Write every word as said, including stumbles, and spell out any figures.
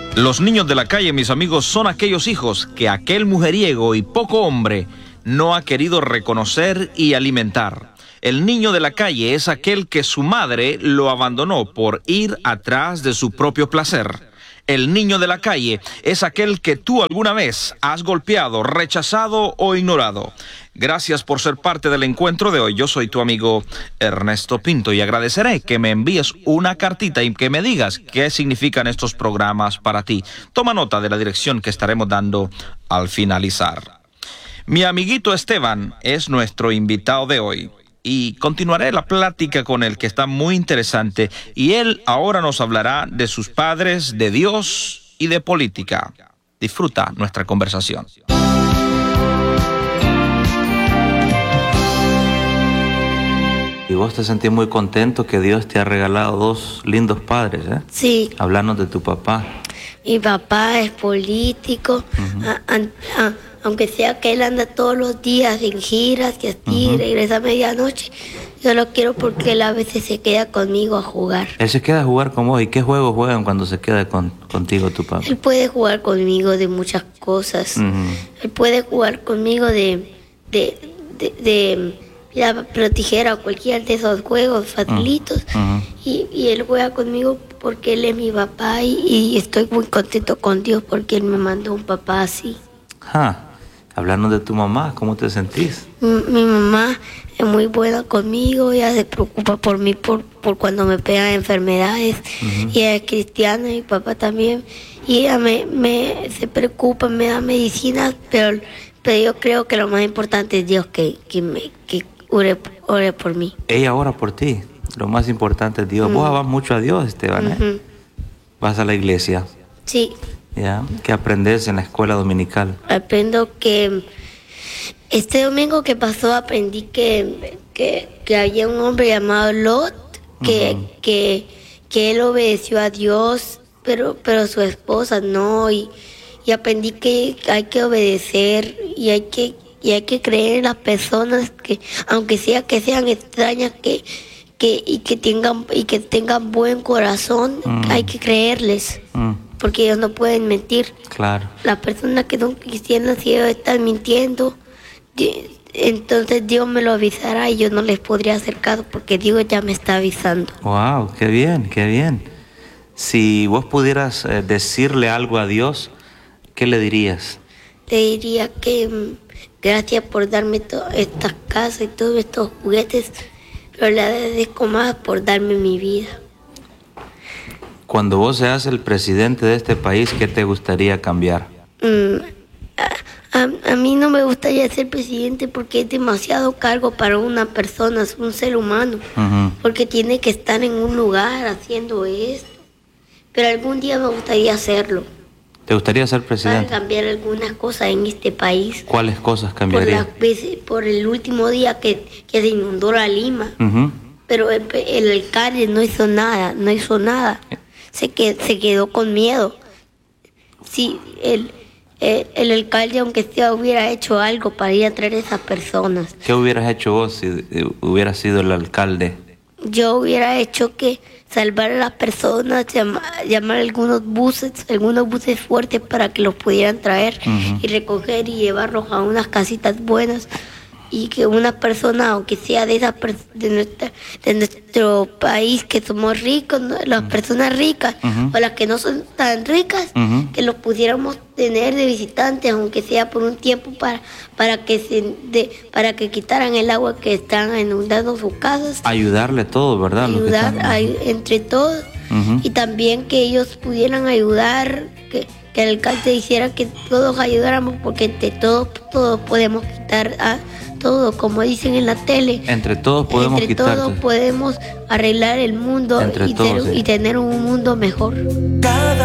Los niños de la calle, mis amigos, son aquellos hijos que aquel mujeriego y poco hombre no ha querido reconocer y alimentar. El niño de la calle es aquel que su madre lo abandonó por ir atrás de su propio placer. El niño de la calle es aquel que tú alguna vez has golpeado, rechazado o ignorado. Gracias por ser parte del encuentro de hoy. Yo soy tu amigo Ernesto Pinto y agradeceré que me envíes una cartita y que me digas qué significan estos programas para ti. Toma nota de la dirección que estaremos dando al finalizar. Mi amiguito Esteban es nuestro invitado de hoy. Y continuaré la plática con él, que está muy interesante. Y él ahora nos hablará de sus padres, de Dios y de política. Disfruta nuestra conversación. Y vos te sentís muy contento que Dios te ha regalado dos lindos padres, ¿eh? Sí. Háblanos de tu papá. Mi papá es político, uh-huh. a, a, a, aunque sea que él anda todos los días en giras, que así uh-huh. regresa a medianoche. Yo lo quiero porque él a veces se queda conmigo a jugar. Él se queda a jugar con vos. ¿Y qué juegos juegan cuando se queda con, contigo tu papá? Él puede jugar conmigo de muchas cosas. Uh-huh. Él puede jugar conmigo de... de, de, de la tijera o cualquier de esos juegos facilitos. Uh-huh. y, y él juega conmigo porque él es mi papá y, y estoy muy contento con Dios porque él me mandó un papá así. Ah, hablando de tu mamá, ¿cómo te sentís? Mi, mi mamá es muy buena conmigo, ella se preocupa por mí por, por cuando me pegan enfermedades. Uh-huh. Y ella es cristiana, mi papá también, y ella me, me se preocupa, me da medicinas, pero, pero yo creo que lo más importante es Dios que, que me que ore, ore por mí. Ella ora por ti. Lo más importante es Dios. Uh-huh. Vos vas mucho a Dios, Esteban, ¿eh? Uh-huh. ¿Vas a la iglesia? Sí. ¿Ya? ¿Qué aprendes en la escuela dominical? Aprendo que este domingo que pasó aprendí que, que, que había un hombre llamado Lot, que, uh-huh. que, que él obedeció a Dios, pero, pero su esposa no, y, y aprendí que hay que obedecer y hay que Y hay que creer en las personas que, aunque sea que sean extrañas, que, que y que tengan y que tengan buen corazón, mm. hay que creerles, mm. porque ellos no pueden mentir. Claro. Las personas que son cristianas, si ellos están mintiendo, entonces Dios me lo avisará y yo no les podría hacer caso porque Dios ya me está avisando. Wow, qué bien, qué bien. Si vos pudieras eh, decirle algo a Dios, ¿qué le dirías? Le diría que gracias por darme todas estas casas y todos estos juguetes, pero le agradezco más por darme mi vida. Cuando vos seas el presidente de este país, ¿qué te gustaría cambiar? Mm, a, a, a mí no me gustaría ser presidente porque es demasiado cargo para una persona, es un ser humano, uh-huh. porque tiene que estar en un lugar haciendo esto. Pero algún día me gustaría hacerlo. ¿Te gustaría ser presidente? Para cambiar algunas cosas en este país. ¿Cuáles cosas cambiarías? Por, las veces, por el último día que, que se inundó la Lima. Uh-huh. Pero el, el alcalde no hizo nada, no hizo nada. Se, qued, se quedó con miedo. Sí, el, el, el alcalde, aunque sea, hubiera hecho algo para ir a traer a esas personas. ¿Qué hubieras hecho vos si hubieras sido el alcalde? Yo hubiera hecho que salvar a las personas, llamar, llamar a algunos buses, algunos buses fuertes para que los pudieran traer uh-huh. y recoger y llevarlos a unas casitas buenas y que una persona, aunque sea de esa de, nuestra, de nuestro país, que somos ricos, ¿no? Las uh-huh. personas ricas uh-huh. o las que no son tan ricas, uh-huh. que los pudiéramos tener de visitantes, aunque sea por un tiempo, para para que se de, para que quitaran el agua que están inundando sus casas. Ayudarle todo, ¿verdad? Ayudar están... a, entre todos uh-huh. y también que ellos pudieran ayudar, que, que el alcalde hiciera que todos ayudáramos, porque entre todos todos podemos quitar a todo, como dicen en la tele. Entre todos podemos Entre quitarte. todos podemos arreglar el mundo y, todos, ser, sí. y tener un mundo mejor. Cada